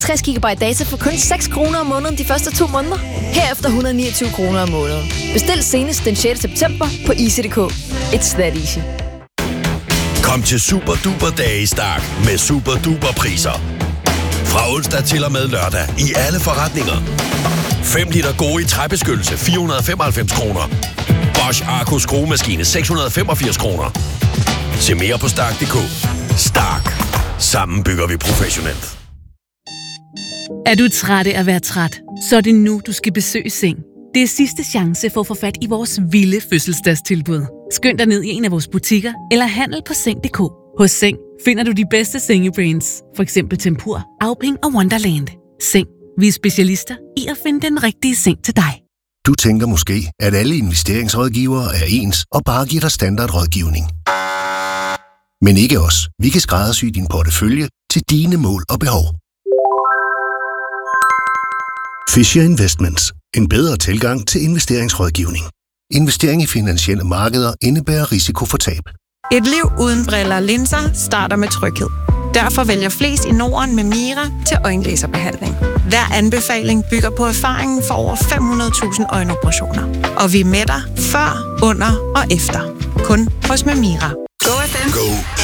60 GB data for kun 6 kroner om måneden de første 2 måneder. Herefter 129 kroner om måneden. Bestil senest den 6. september på easy.dk. It's that easy. Kom til Super Duper Dage i Stark med super duper priser. Fra onsdag til og med lørdag i alle forretninger. 5 liter Gori træbeskyttelse 495 kroner. Bosch Arco skruemaskine 685 kroner. Se mere på Stark.dk. Stark. Sammen bygger vi professionelt. Er du træt af at være træt? Så er det nu, du skal besøge Seng. Det er sidste chance for at få fat i vores vilde fødselsdagstilbud. Skynd dig ned i en af vores butikker eller handel på Seng.dk. Hos Seng finder du de bedste sengebrands, for eksempel Tempur, Auping og Wonderland. Seng. Vi er specialister i at finde den rigtige seng til dig. Du tænker måske, at alle investeringsrådgivere er ens og bare giver dig standardrådgivning. Men ikke os. Vi kan skræddersy din portefølje til dine mål og behov. Fisher Investments. En bedre tilgang til investeringsrådgivning. Investering i finansielle markeder indebærer risiko for tab. Et liv uden briller og linser starter med tryghed. Derfor vælger flest i Norden med Mira til øjenlaserbehandling. Hver anbefaling bygger på erfaringen for over 500.000 øjenoperationer. Og vi er med dig før, under og efter. Kun hos Mira. Go